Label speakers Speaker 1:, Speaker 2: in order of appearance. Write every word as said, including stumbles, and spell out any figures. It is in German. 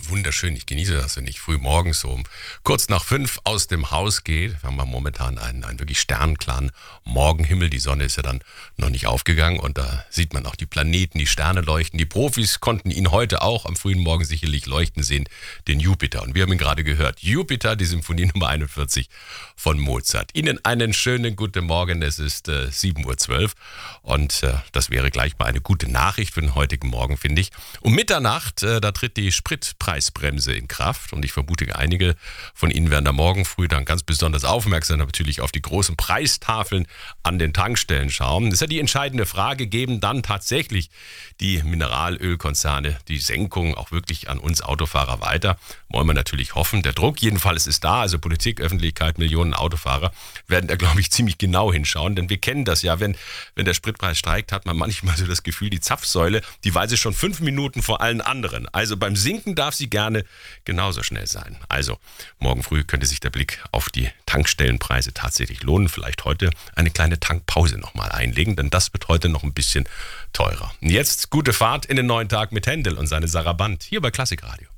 Speaker 1: wunderschön. Ich genieße das, wenn ich früh morgens so um kurz nach fünf aus dem Haus gehe. Wir haben ja momentan einen, einen wirklich sternklaren Morgenhimmel. Die Sonne ist ja dann noch nicht aufgegangen und da sieht man auch die Planeten, die Sterne leuchten. Die Profis konnten ihn heute auch am frühen Morgen sicherlich leuchten sehen, den Jupiter. Und wir haben ihn gerade gehört. Jupiter, die Symphonie Nummer einundvierzig von Mozart. Ihnen einen schönen guten Morgen. Es ist äh, sieben Uhr zwölf und äh, das wäre gleich mal eine gute Nachricht für den heutigen Morgen, finde ich. Um Mitternacht, äh, da tritt die Spritpreisbremse in Kraft und ich vermute, einige von Ihnen werden da morgen früh dann ganz besonders aufmerksam natürlich auf die großen Preistafeln an den Tankstellen schauen. Das ist ja die entscheidende Frage, geben dann tatsächlich die Mineralölkonzerne die Senkung auch wirklich an uns Autofahrer weiter? Wollen wir natürlich hoffen. Der Druck jedenfalls ist da, also Politik, Öffentlichkeit, Millionen Autofahrer werden da, glaube ich, ziemlich genau hinschauen, denn wir kennen das ja, wenn, wenn der Spritpreis steigt, hat man manchmal so das Gefühl, die Zapfsäule, die weiß es schon fünf Minuten vor allen anderen. Also beim Sinken darf sie gerne genauso schnell sein. Also morgen früh könnte sich der Blick auf die Tankstellenpreise tatsächlich lohnen. Vielleicht heute eine kleine Tankpause nochmal einlegen, denn das wird heute noch ein bisschen teurer. Und jetzt gute Fahrt in den neuen Tag mit Händel und seine Sarah Band hier bei Klassikradio.